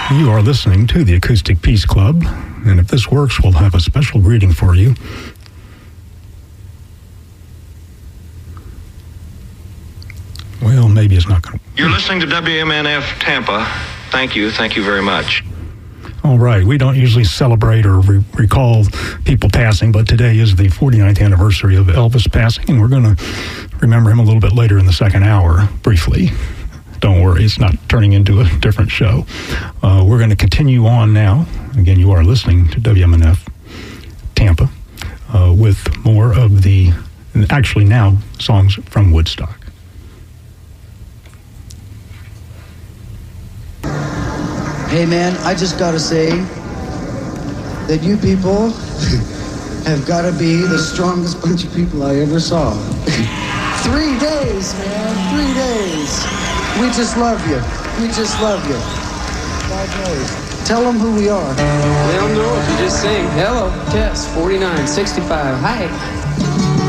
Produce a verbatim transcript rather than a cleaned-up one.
You are listening to the Acoustic Peace Club, and if this works, we'll have a special greeting for you. Well, maybe it's not going to... You're listening to W M N F Tampa. Thank you. Thank you very much. All right. We don't usually celebrate or re- recall people passing, but today is the forty-ninth anniversary of Elvis passing, and we're going to remember him a little bit later in the second hour, briefly. Don't worry, it's not turning into a different show. Uh, we're going to continue on now. Again, you are listening to W M N F Tampa uh, with more of the, actually now, songs from Woodstock. Hey man, I just gotta say that you people have gotta be the strongest bunch of people I ever saw. Three days, man, three days. We just love you. We just love you. Five days. Tell them who we are. They don't know if you just sing. Hello, test, forty-nine, sixty-five, hi.